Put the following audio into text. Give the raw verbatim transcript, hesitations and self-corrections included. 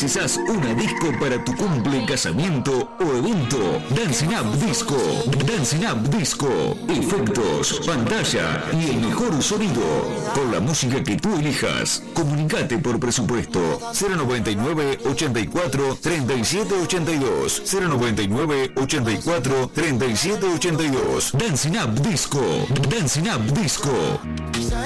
¿Necesitas una disco para tu cumple, casamiento o evento? Dancing Up Disco. Dancing Up Disco. Efectos, pantalla y el mejor sonido. Con la música que tú elijas. Comunicate por presupuesto. cero noventa y nueve, ochenta y cuatro, treinta y siete ochenta y dos. cero noventa y nueve, ochenta y cuatro, treinta y siete ochenta y dos. Dancing Up Disco. Dancing Up Disco.